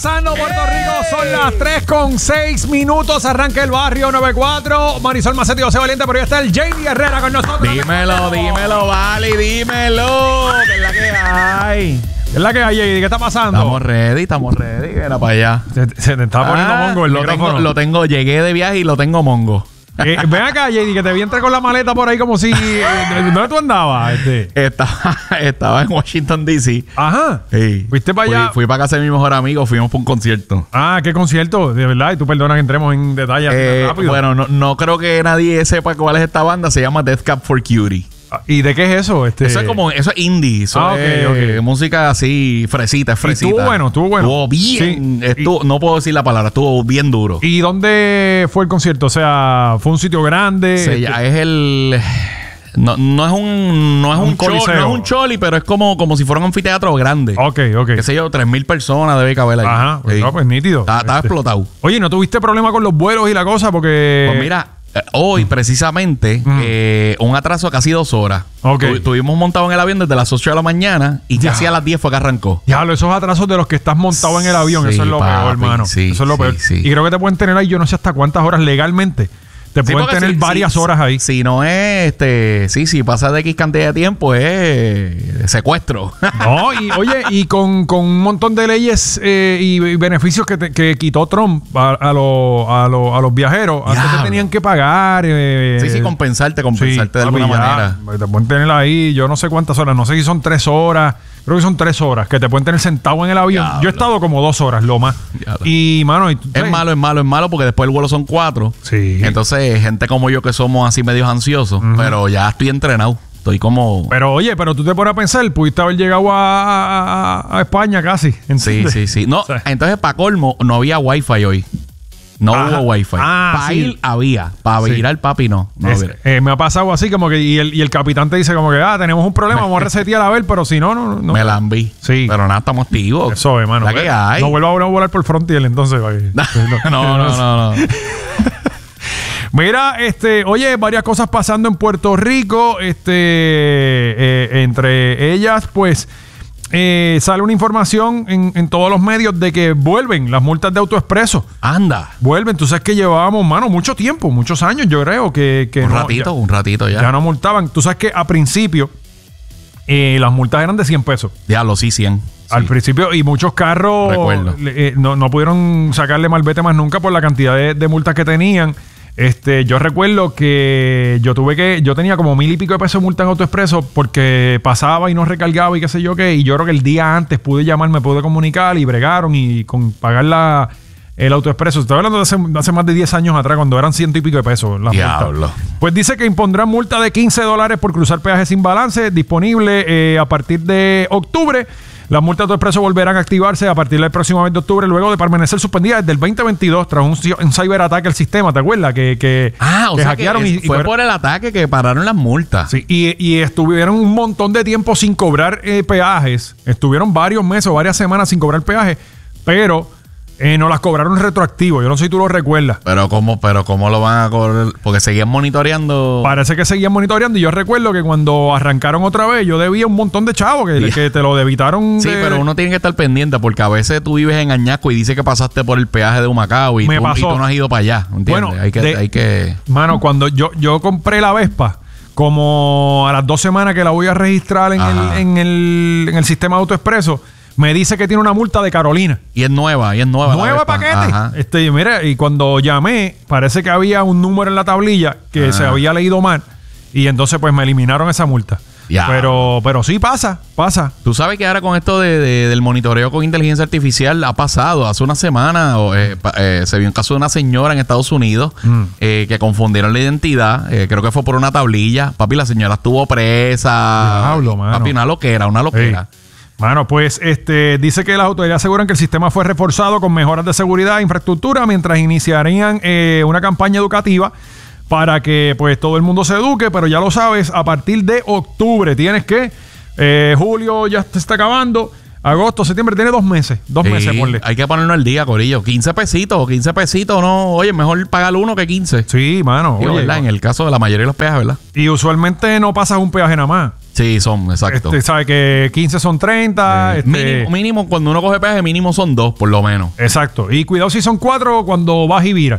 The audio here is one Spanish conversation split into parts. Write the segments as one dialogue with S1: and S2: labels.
S1: pasando, Puerto Rico? Son las 3:06. Arranca el barrio 94. Marisol Macetti, José Valiente, pero ya está el JD Herrera con nosotros.
S2: Dímelo, vale, dímelo. ¿Qué es la que hay?
S1: ¿Qué es la que hay, JD? ¿Qué está pasando?
S2: Estamos ready. Era para allá.
S1: Se te está poniendo mongo el micrófono.
S2: Lo tengo, llegué de viaje y lo tengo mongo.
S1: Ven acá, JD, que te vi entrar con la maleta por ahí como si... ¿Dónde tú andabas?
S2: Estaba en Washington, D.C.
S1: Ajá.
S2: Sí.
S1: ¿Fuiste para allá?
S2: Fui para casa de mi mejor amigo. Fuimos para un concierto.
S1: Ah, ¿qué concierto? De verdad. Y tú perdona que entremos en detalle rápido.
S2: Bueno, no creo que nadie sepa cuál es esta banda. Se llama Death Cab for Cutie.
S1: ¿Y de qué es eso?
S2: Eso es indie. Eso es música así fresita.
S1: Estuvo bueno.
S2: Estuvo bien.
S1: Sí.
S2: No puedo decir la palabra. Estuvo bien duro.
S1: ¿Y dónde fue el concierto? O sea, ¿fue un sitio grande?
S2: Es el... No es un choli, pero es como si fuera un anfiteatro grande.
S1: Ok.
S2: Qué sé yo, 3,000 personas debe caber ahí.
S1: Ajá.
S2: Sí.
S1: No, pues nítido.
S2: Está explotado.
S1: Oye, ¿no tuviste problema con los vuelos y la cosa? Porque...
S2: Pues mira... Hoy, precisamente, un atraso de casi 2 horas. Estuvimos montados en el avión desde las 8 de la mañana y casi a las 10 fue que arrancó.
S1: Esos atrasos de los que estás montado en el avión,
S2: sí,
S1: eso es lo peor, hermano.
S2: Sí,
S1: eso es lo peor.
S2: Sí.
S1: Y creo que te pueden tener ahí, yo no sé hasta cuántas horas legalmente. Te pueden tener varias horas ahí.
S2: Si no es, si pasa de X cantidad de tiempo, es secuestro.
S1: No, y oye, y con un montón de leyes y beneficios que quitó Trump a los viajeros. Antes te tenían que pagar.
S2: Compensarte de alguna manera.
S1: Te pueden tener ahí, yo no sé cuántas horas, no sé si son 3 horas. Creo que son 3 horas que te pueden tener sentado en el avión. Diablo. Yo he estado como 2 horas, lo más. Diablo. Y, mano...
S2: Es malo porque después el vuelo son 4.
S1: Sí.
S2: Entonces, gente como yo que somos así medios ansiosos, pero ya estoy entrenado. Estoy como...
S1: Pero tú te pones a pensar, pudiste haber llegado a España casi. ¿Entiendes?
S2: Sí. No, entonces, para colmo, no había wifi hoy. No hubo wifi. Para ir había. Para ir al papi no.
S1: Me ha pasado así como que... Y el capitán te dice como que... tenemos un problema. Vamos a resetear a ver. Pero si no...
S2: Me la enví.
S1: Sí.
S2: Pero nada, estamos activos.
S1: Eso, hermano. No vuelva a volar por Frontier entonces.
S2: No.
S1: Mira, oye, varias cosas pasando en Puerto Rico. Entre ellas, pues... sale una información en todos los medios de que vuelven las multas de AutoExpreso.
S2: Anda.
S1: Vuelven. Tú sabes que llevábamos, mucho tiempo, muchos años, yo creo que
S2: un ratito ya.
S1: Ya no multaban. Tú sabes que a principio las multas eran de $100.
S2: Diablo, sí, 100.
S1: Al principio, y muchos carros no pudieron sacarle malvete más nunca por la cantidad de multas que tenían. Yo recuerdo que yo tenía como 1,000 y pico de pesos de multa en AutoExpreso porque pasaba y no recargaba y qué sé yo qué. Y yo creo que el día antes pude llamar, me pude comunicar y bregaron y con pagar el AutoExpreso. Estoy hablando de hace más de 10 años atrás, cuando eran 100 y pico de pesos las multas. Pues dice que impondrán multa de $15 por cruzar peajes sin balance, disponible a partir de octubre. Las multas de AutoExpreso volverán a activarse a partir del próximo mes de octubre, luego de permanecer suspendidas desde el 2022 tras un ciberataque al sistema. ¿Te acuerdas? Que hackearon
S2: fue por el ataque que pararon las multas.
S1: Sí, y estuvieron un montón de tiempo sin cobrar peajes. Estuvieron varios meses o varias semanas sin cobrar peajes, pero no las cobraron retroactivo. Yo no sé si tú lo recuerdas.
S2: Pero ¿cómo lo van a cobrar? Porque seguían monitoreando.
S1: Parece que seguían monitoreando. Y yo recuerdo que cuando arrancaron otra vez, yo debía un montón de chavos que te lo debitaron.
S2: Sí, pero uno tiene que estar pendiente porque a veces tú vives en Añasco y dice que pasaste por el peaje de Humacao y tú no has ido para allá. ¿Entiendes? Bueno, hay que... Mano,
S1: cuando yo compré la Vespa, como a las 2 semanas que la voy a registrar en el sistema de AutoExpreso, me dice que tiene una multa de Carolina.
S2: Y es nueva.
S1: Nueva paquete. Mira, y cuando llamé, parece que había un número en la tablilla que se había leído mal. Y entonces, pues, me eliminaron esa multa. Ya. Pero sí pasa.
S2: Tú sabes que ahora con esto del monitoreo con inteligencia artificial ha pasado. Hace una semana se vio un caso de una señora en Estados Unidos que confundieron la identidad. Creo que fue por una tablilla. Papi, la señora estuvo presa.
S1: Diablo, mano.
S2: Papi, una loquera.
S1: Mano, pues dice que las autoridades aseguran que el sistema fue reforzado con mejoras de seguridad e infraestructura mientras iniciarían una campaña educativa para que pues todo el mundo se eduque, pero ya lo sabes, a partir de octubre tienes que julio ya se está acabando, agosto, septiembre, tiene 2 meses. 2 meses, ponle.
S2: Hay que ponernos al día, corillo. 15 pesitos, no. Oye, mejor pagar 1 que 15.
S1: Sí, mano.
S2: Digo,
S1: oye,
S2: ¿verdad? En el caso de la mayoría de los peajes, ¿verdad?
S1: Y usualmente no pasas un peaje nada más.
S2: Sí, son, exacto.
S1: ¿Sabes que 15 son 30?
S2: Mínimo, cuando uno coge peaje, mínimo son 2, por lo menos.
S1: Exacto. Y cuidado si son 4 cuando vas y viras.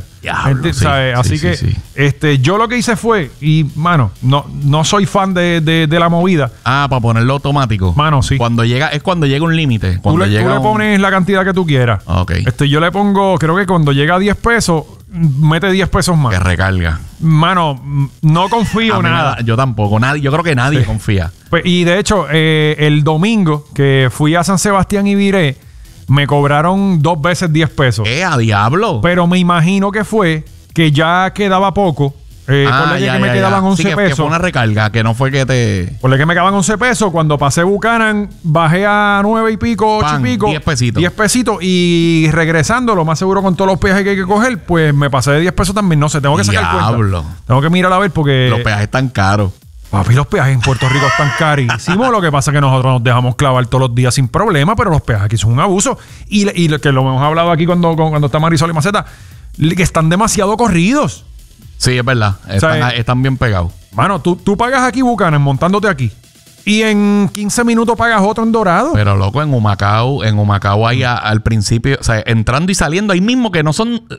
S1: Así que yo lo que hice fue, y mano, no soy fan de la movida.
S2: Para ponerlo automático.
S1: Mano, sí.
S2: Cuando llega un límite.
S1: Tú le pones la cantidad que tú quieras.
S2: Ok.
S1: Yo le pongo, creo que cuando llega a 10 pesos, mete 10 pesos más.
S2: Que recarga.
S1: Mano, no confío nada.
S2: Yo tampoco. Yo creo que nadie confía.
S1: Pues, y de hecho, el domingo que fui a San Sebastián y viré, me cobraron 2 veces 10 pesos.
S2: ¡A diablo!
S1: Pero me imagino que fue que ya quedaba poco. Que me quedaban 11 pesos.
S2: Que fue una recarga, que no fue que te...
S1: Ponle que me quedaban 11 pesos. Cuando pasé Buchanan, bajé a 9 y pico, 8 y pico.
S2: 10 pesitos.
S1: 10 pesitos. Y regresando, lo más seguro con todos los peajes que hay que coger, pues me pasé de 10 pesos también. No sé, tengo que sacar cuenta. Tengo que mirar a ver porque...
S2: Los peajes están caros.
S1: Papi, los peajes en Puerto Rico están carísimos. Lo que pasa es que nosotros nos dejamos clavar todos los días sin problema, pero los peajes aquí son un abuso. Y que lo hemos hablado aquí cuando está Marisol y Maceta, que están demasiado corridos.
S2: Sí, es verdad. Están bien pegados.
S1: Mano, tú pagas aquí Buchanan montándote aquí. Y en 15 minutos pagas otro en Dorado.
S2: Pero loco, en Humacao ahí al principio, o sea, entrando y saliendo ahí mismo que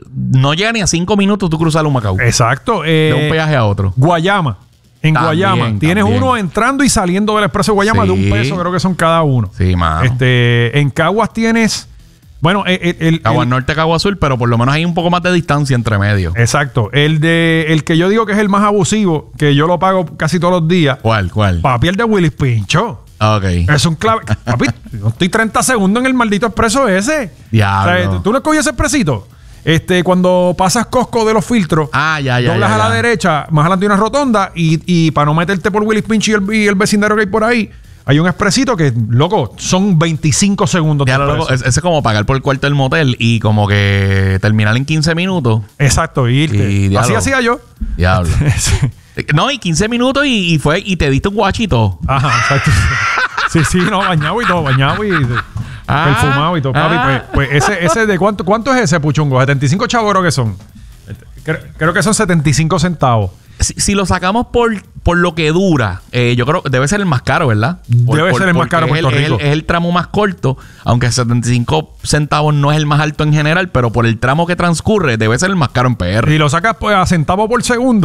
S2: no llega ni a 5 minutos tú cruzar Humacao.
S1: Exacto.
S2: De un peaje a otro.
S1: Guayama. En Guayama. Tienes uno entrando y saliendo del Expreso de Guayama de $1 peso, creo que son cada uno.
S2: Sí, mano.
S1: En Caguas tienes... Bueno,
S2: Caguas Norte, Caguas Sur, pero por lo menos hay un poco más de distancia entre medio.
S1: Exacto. El que yo digo que es el más abusivo, que yo lo pago casi todos los días.
S2: ¿Cuál?
S1: Papi, el de Willis Pincho.
S2: Ok.
S1: Es un clave. Papi, no estoy 30 segundos en el maldito expreso ese.
S2: Diablo.
S1: O sea, ¿tú no escogías ese expresito? Cuando pasas Costco de los filtros, doblas a la derecha, más adelante hay una rotonda y para no meterte por Willis Pincho y el vecindario que hay por ahí, hay un expresito que, loco, son 25 segundos.
S2: Ya, loco, ese es como pagar por el cuarto del motel y como que terminar en 15 minutos.
S1: Exacto, irte. Así hacía yo.
S2: Diablo. No, y 15 minutos y te diste un guachito.
S1: Ajá, exacto. Sí, no, bañado y todo, perfumado y todo. Papi, pues ese de ¿cuánto es ese puchungo? 75 chavos creo que son. Creo que son 75 centavos.
S2: Si lo sacamos por lo que dura, yo creo que debe ser el más caro, ¿verdad?
S1: Debe ser el más caro en Puerto Rico.
S2: Es el tramo más corto, aunque 75 centavos no es el más alto en general, pero por el tramo que transcurre debe ser el más caro en PR.
S1: Y lo sacas pues, a centavo por segundo.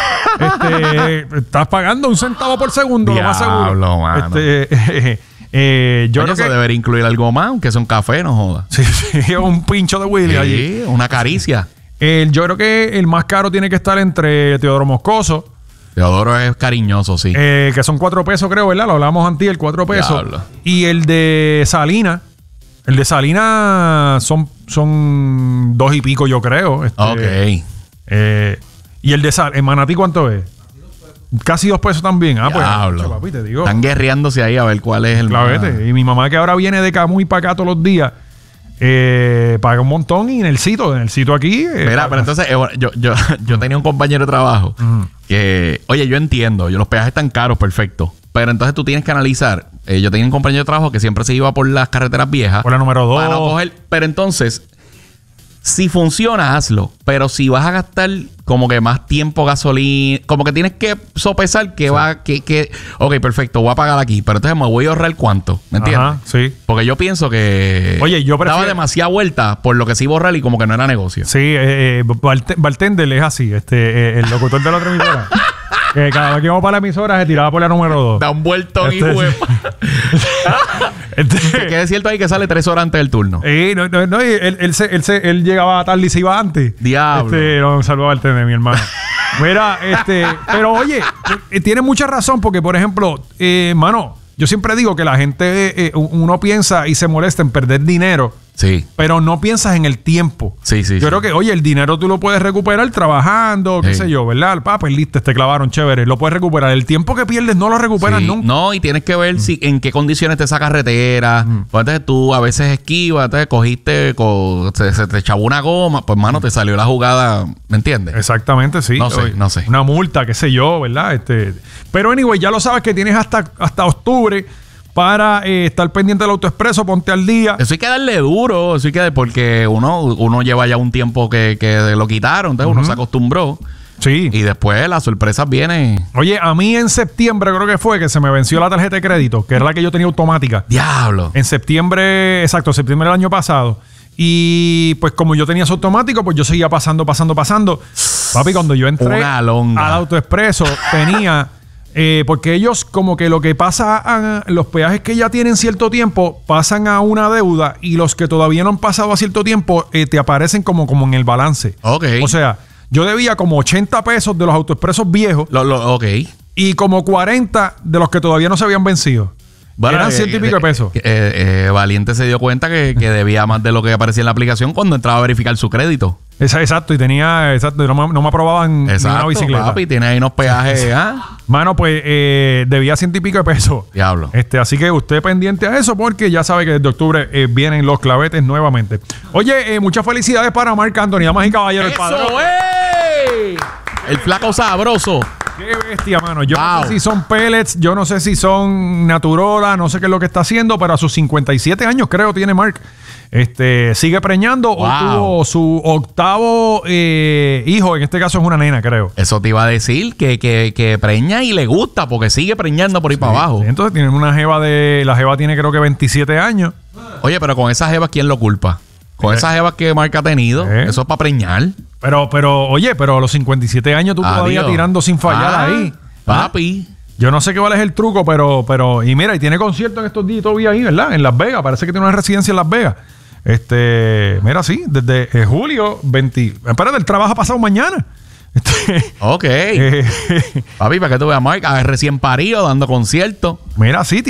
S1: Estás pagando un centavo por segundo,
S2: Diablo,
S1: lo más seguro.
S2: Yo creo que debería incluir algo más, aunque sea un café, no joda.
S1: Sí, un pincho de Willy allí.
S2: Una caricia.
S1: Yo creo que el más caro tiene que estar entre Teodoro Moscoso.
S2: Teodoro es cariñoso, sí.
S1: Que son 4 pesos, creo, ¿verdad? Lo hablamos antes, el 4 pesos.
S2: Diablo.
S1: Y el de Salina. El de Salina son 2 y pico, yo creo.
S2: Ok.
S1: Y el de Manatí, ¿cuánto es? Casi 2 pesos también.
S2: Diablo.
S1: Papi, te digo.
S2: Están guerreándose ahí a ver cuál es el
S1: Clavete. Y mi mamá, que ahora viene de Camuy para acá todos los días, paga un montón. Y en el sitio aquí.
S2: Mira, pero entonces yo tenía un compañero de trabajo que, oye, yo entiendo, los peajes están caros, perfecto. Pero entonces tú tienes que analizar. Yo tenía un compañero de trabajo que siempre se iba por las carreteras viejas.
S1: Por la número 2.
S2: Para no coger. Pero entonces, si funciona, hazlo. Pero si vas a gastar como que más tiempo, gasolina, como que tienes que sopesar que ok, perfecto, voy a pagar aquí. Pero entonces me voy a ahorrar cuánto. ¿Me entiendes?
S1: Ajá, sí.
S2: Porque yo pienso que daba demasiada vuelta por lo que sí borrar y como que no era negocio.
S1: Sí, Bartender es así, el locutor de la otra emisora. Que cada vez que íbamos para la emisora se tiraba por la número 2.
S2: Da un vueltón y huepa. Que es cierto ahí que sale 3 horas antes del turno.
S1: No, él llegaba tarde y se iba antes.
S2: Diablo.
S1: No, saludo al Bartender, mi hermano. Mira, pero oye, tiene mucha razón porque, por ejemplo, mano, yo siempre digo que la gente, uno piensa y se molesta en perder dinero.
S2: Sí.
S1: Pero no piensas en el tiempo.
S2: Sí.
S1: Yo creo que, oye, el dinero tú lo puedes recuperar trabajando, qué sé yo, ¿verdad? Perdiste, te clavaron, chévere. Lo puedes recuperar. El tiempo que pierdes no lo recuperas nunca.
S2: No, y tienes que ver en qué condiciones está esa carretera. Pues entonces tú a veces esquivas, entonces cogiste, se te echabó una goma, pues mano, te salió la jugada, ¿me entiendes?
S1: Exactamente, sí.
S2: No sé.
S1: Una multa, qué sé yo, ¿verdad? Pero anyway, ya lo sabes que tienes hasta octubre para estar pendiente del AutoExpreso, ponte al día.
S2: Eso hay que darle duro, porque uno lleva ya un tiempo que lo quitaron, entonces uno se acostumbró.
S1: Sí.
S2: Y después las sorpresas vienen.
S1: Oye, a mí en septiembre creo que fue que se me venció la tarjeta de crédito, que era la que yo tenía automática.
S2: ¡Diablo!
S1: En septiembre del año pasado. Y pues como yo tenía eso automático, pues yo seguía pasando. Papi, cuando yo entré al AutoExpreso, tenía... porque ellos como que lo que pasa, los peajes que ya tienen cierto tiempo pasan a una deuda y los que todavía no han pasado a cierto tiempo te aparecen como en el balance.
S2: Ok.
S1: O sea, yo debía como 80 pesos de los AutoExpresos viejos
S2: Ok.
S1: y como 40 de los que todavía no se habían vencido. Bueno, eran 100 y pico de pesos.
S2: Valiente se dio cuenta que debía más de lo que aparecía en la aplicación cuando entraba a verificar su crédito.
S1: Exacto, y no me aprobaban ni una bicicleta.
S2: Papi, tiene ahí unos peajes.
S1: Mano, pues debía 100 y pico de pesos.
S2: Diablo.
S1: Así que usted pendiente a eso porque ya sabe que desde octubre vienen los clavetes nuevamente. Oye, muchas felicidades para Marc Anthony, damas y caballeros.
S2: ¡Eso, el flaco sabroso!
S1: Qué bestia, mano. Yo no sé si son pellets, yo no sé si son Naturola, no sé qué es lo que está haciendo, pero a sus 57 años creo tiene Marc. Sigue preñando o tuvo su octavo hijo, en este caso es una nena, creo.
S2: Eso te iba a decir, que preña y le gusta porque sigue preñando por ahí para abajo.
S1: Sí. Entonces tienen una jeva la jeva tiene creo que 27 años.
S2: Oye, pero con esa jeva, ¿quién lo culpa? Con esas jevas que Marc ha tenido, eso es para preñar.
S1: Oye, a los 57 años tú todavía tirando sin fallar ahí.
S2: Papi.
S1: Yo no sé qué vale el truco, pero... Y mira, y tiene concierto en estos días todavía ahí, ¿verdad? En Las Vegas. Parece que tiene una residencia en Las Vegas. Mira, sí, desde julio 20... Espérate, el trabajo ha pasado mañana.
S2: Ok. Papi, para que tú veas, Marc, recién parido, dando conciertos.
S1: Mira, sí,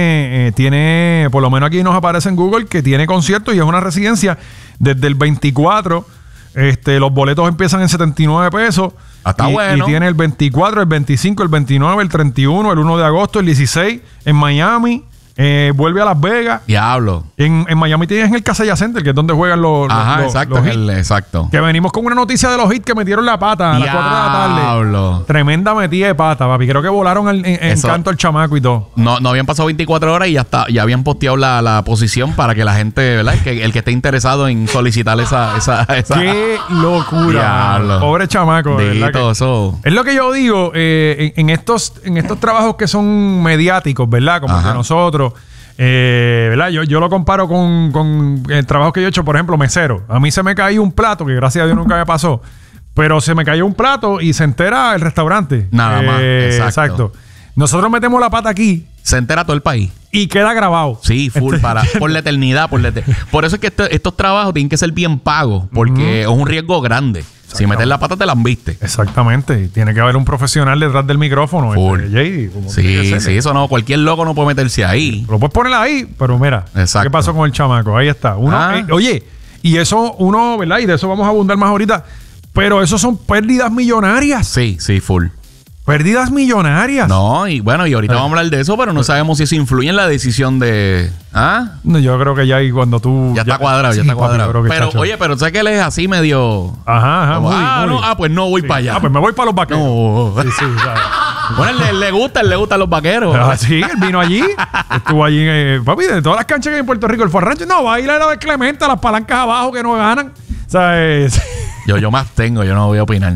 S1: tiene, por lo menos aquí nos aparece en Google que tiene conciertos y es una residencia desde el 24. Los boletos empiezan en 79 pesos.
S2: Está bueno.
S1: Y tiene el 24, el 25, el 29, el 31, el 1 de agosto, el 16 en Miami. Vuelve a Las Vegas.
S2: Diablo.
S1: En Miami tienes el Casella Center, que es donde juegan los
S2: exacto.
S1: Los hits.
S2: Exacto.
S1: Que venimos con una noticia de los hits que metieron la pata a las 4 de la tarde.
S2: Diablo.
S1: Tremenda metida de pata, papi. Creo que volaron en canto al chamaco y todo.
S2: No habían pasado 24 horas y ya habían posteado la posición para que la gente, ¿verdad? El que esté interesado en solicitar esa.
S1: ¡Qué locura!
S2: Diablo.
S1: Pobre chamaco.
S2: Dito, eso.
S1: Es lo que yo digo en estos trabajos que son mediáticos, ¿verdad? Como que nosotros... ¿verdad? Yo lo comparo con el trabajo que yo he hecho, por ejemplo, mesero. A mí se me cayó un plato, que gracias a Dios nunca me pasó, pero se me cayó un plato y se entera el restaurante.
S2: Nada más. Exacto.
S1: Nosotros metemos la pata aquí.
S2: Se entera todo el país.
S1: Y queda grabado.
S2: Sí, full, por la eternidad. Por eso es que estos trabajos tienen que ser bien pagos, porque es un riesgo grande. Si metes la pata, te la viste.
S1: Exactamente. Tiene que haber un profesional detrás del micrófono.
S2: JD, sí, eso no. Cualquier loco no puede meterse ahí.
S1: Lo puedes poner ahí, pero mira.
S2: Exacto.
S1: ¿Qué pasó con el chamaco? Ahí está. Oye, y eso ¿verdad? Y de eso vamos a abundar más ahorita. Pero eso son pérdidas millonarias.
S2: Sí, full.
S1: Pérdidas millonarias.
S2: No, y bueno, y ahorita vamos a hablar de eso, pero no sabemos si eso influye en la decisión de...
S1: No, yo creo que ya ahí cuando tú...
S2: Ya está cuadrado. Pero, oye, pero ¿sabes que él es así medio...
S1: Ajá.
S2: Como, pues no voy para allá.
S1: Pues me voy para los vaqueros.
S2: No.
S1: Sí, ¿sabes?
S2: Bueno, le gustan los vaqueros.
S1: Sí, él vino allí. Estuvo allí, papi, de todas las canchas que hay en Puerto Rico, el Forrancho. No, va a ir a la de Clemente, a las palancas abajo que no ganan. ¿Sabes?
S2: Yo me abstengo, yo no voy a opinar.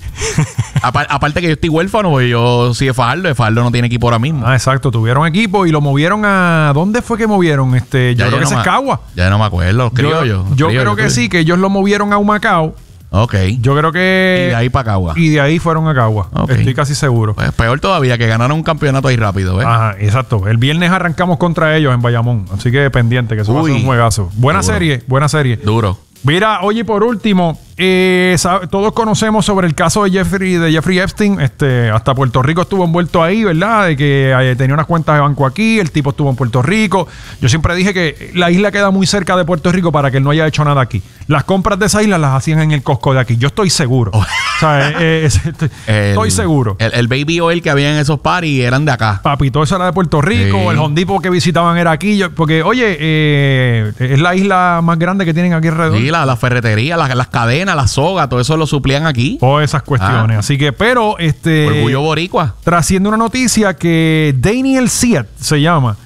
S2: Aparte que yo estoy huérfano, porque yo sí de Fajardo no tiene equipo ahora mismo.
S1: Exacto, tuvieron equipo y lo movieron a... ¿Dónde fue que movieron? Yo creo que es Cagua.
S2: Ya no me acuerdo,
S1: yo creo que sí, que ellos lo movieron a Humacao.
S2: Ok.
S1: Yo creo que...
S2: Y de ahí para Cagua.
S1: Y de ahí fueron a Cagua. Okay. Estoy casi seguro.
S2: Pues peor todavía, que ganaron un campeonato ahí rápido, ¿ves?
S1: Ajá, exacto. El viernes arrancamos contra ellos en Bayamón. Así que pendiente, que eso va a ser un juegazo. Buena serie.
S2: Duro.
S1: Mira, oye, por último, todos conocemos sobre el caso de Jeffrey Epstein. Hasta Puerto Rico estuvo envuelto ahí, ¿verdad? De que tenía unas cuentas de banco aquí, el tipo estuvo en Puerto Rico. Yo siempre dije que la isla queda muy cerca de Puerto Rico para que él no haya hecho nada aquí. Las compras de esa isla las hacían en el Costco de aquí. Yo estoy seguro. O sea, estoy seguro.
S2: El Baby Oil que había en esos parties eran de acá.
S1: Papi, todo eso era de Puerto Rico. Sí. El Home Depot que visitaban era aquí. Porque, oye, es la isla más grande que tienen aquí alrededor.
S2: Sí, la ferretería, las cadenas, la soga, todo eso lo suplían aquí.
S1: Todas esas cuestiones. Así que, pero
S2: orgullo boricua.
S1: Trasciende una noticia que Daniel Siat se llama.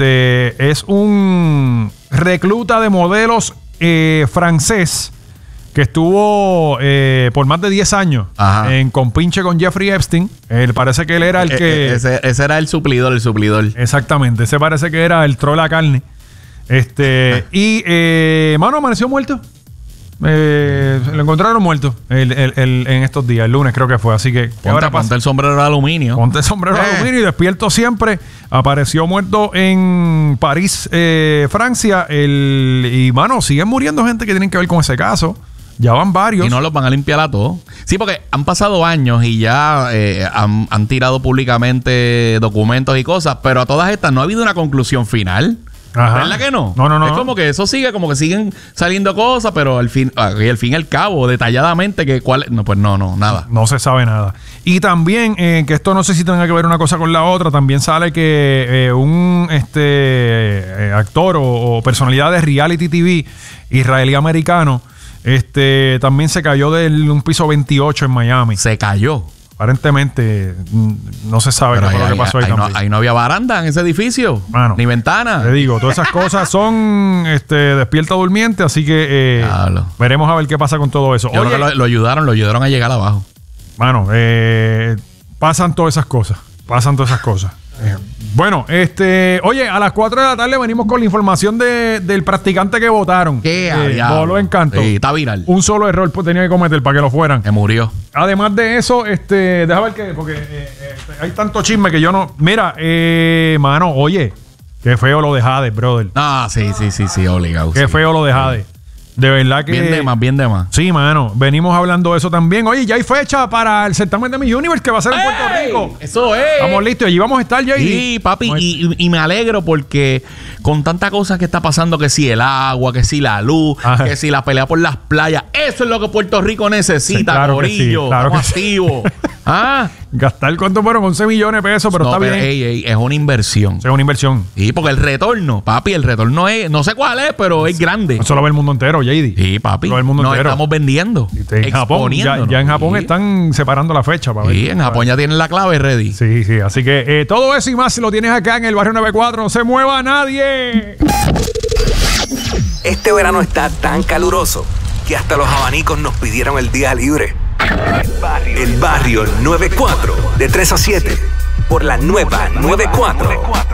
S1: Es un recluta de modelos francés que estuvo por más de 10 años en compinche con Jeffrey Epstein. Parece que él era el que...
S2: Ese era el suplidor.
S1: Exactamente. Ese parece que era el troll a carne. Mano, amaneció muerto. Lo encontraron muerto en estos días, el lunes creo que fue. Así que
S2: ponte el sombrero de aluminio.
S1: Ponte el sombrero de aluminio y despierto siempre. Apareció muerto en París, Francia. Y mano, siguen muriendo gente que tienen que ver con ese caso. Ya van varios.
S2: Y no los van a limpiar a todos. Sí, porque han pasado años y ya han tirado públicamente documentos y cosas, pero a todas estas no ha habido una conclusión final.
S1: Ajá.
S2: ¿Verdad que no?
S1: No.
S2: Es como que eso sigue, como que siguen saliendo cosas, pero al fin y al cabo, detalladamente, nada.
S1: No se sabe nada. Y también, que esto no sé si tenga que ver una cosa con la otra, también sale que un actor o personalidad de reality TV israelí-americano también se cayó de un piso 28 en Miami.
S2: Se cayó.
S1: Aparentemente no se sabe qué fue lo que pasó ahí también.
S2: Ahí no había baranda en ese edificio.
S1: Mano,
S2: ni ventana.
S1: Te digo, todas esas cosas son despierta durmiente, así que veremos a ver qué pasa con todo eso.
S2: Yo creo que lo ayudaron a llegar abajo.
S1: Mano, pasan todas esas cosas. Bueno, oye, a las 4 de la tarde venimos con la información del practicante que votaron. Voló en canto.
S2: Sí, está viral.
S1: Un solo error tenía que cometer para que lo fueran.
S2: Se murió.
S1: Además de eso, deja ver qué, porque hay tanto chisme que yo no... Mira, mano, oye, qué feo lo de Jade, brother.
S2: Ah, sí, obligado.
S1: Qué feo lo de Jade. De verdad que...
S2: Bien de más.
S1: Sí, mano. Venimos hablando de eso también. Oye, ya hay fecha para el certamen de Miss Universe que va a ser en Puerto Rico.
S2: Eso es.
S1: Estamos listos. Allí vamos a estar, Jay.
S2: Sí, papi. Y me alegro porque con tanta cosa que está pasando, que si el agua, que si la luz, que si la pelea por las playas, eso es lo que Puerto Rico necesita, sí, claro, corillo.
S1: Claro,
S2: estamos activos.
S1: Gastar cuánto fueron, 11 millones de pesos, pero está bien.
S2: Es una inversión.
S1: Es una inversión.
S2: Sí, porque el retorno, papi, es, no sé cuál es, pero es grande.
S1: Eso lo ve el mundo entero, JD.
S2: Sí, papi.
S1: Lo ve el mundo entero.
S2: Estamos vendiendo.
S1: En Japón, ya en Japón están separando la fecha. Para
S2: ver, en Japón ya tienen la clave ready.
S1: Sí. Así que todo eso y más lo tienes acá en el Barrio 94. No se mueva nadie.
S3: Este verano está tan caluroso que hasta los abanicos nos pidieron el día libre. El Barrio 94, de 3 a 7, por la nueva 94.